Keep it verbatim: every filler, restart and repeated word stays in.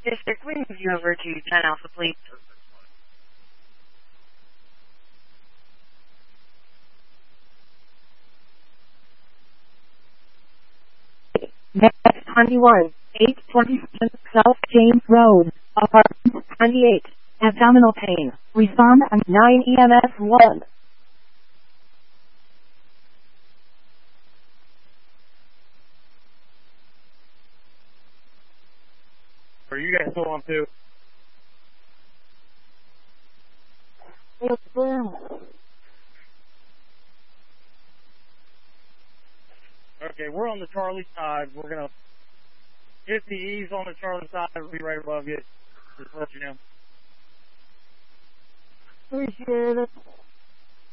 District, we move you over to ten Alpha, please. Next twenty-one, eight twenty-seven South James Road, apartment twenty-eight, abdominal pain, respond on nine E M S one. Are you guys still on too? Yes, sir. Okay, we're on the Charlie side. We're gonna hit the E's on the Charlie side. We'll be right above you. Just to let you know. Appreciate it.